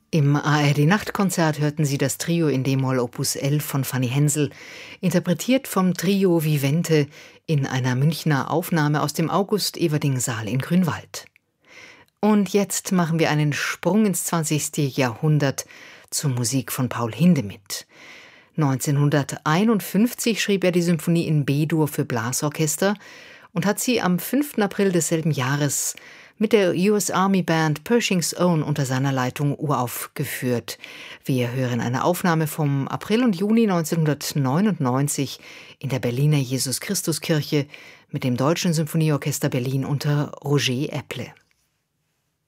Im ARD-Nachtkonzert hörten Sie das Trio in D-Moll Opus 11 von Fanny Hensel, interpretiert vom Trio Vivente in einer Münchner Aufnahme aus dem August-Everding-Saal in Grünwald. Und jetzt machen wir einen Sprung ins 20. Jahrhundert zur Musik von Paul Hindemith. 1951 schrieb er die Symphonie in B-Dur für Blasorchester und hat sie am 5. April desselben Jahres mit der US Army Band Pershing's Own unter seiner Leitung uraufgeführt. Wir hören eine Aufnahme vom April und Juni 1999 in der Berliner Jesus-Christus-Kirche mit dem Deutschen Symphonieorchester Berlin unter Roger Epple.